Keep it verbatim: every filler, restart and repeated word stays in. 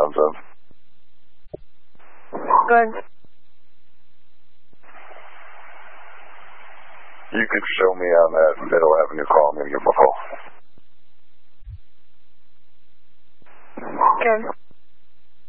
sounds of. Good. You could show me on that Middle Avenue call I'm going to give him a call. Good.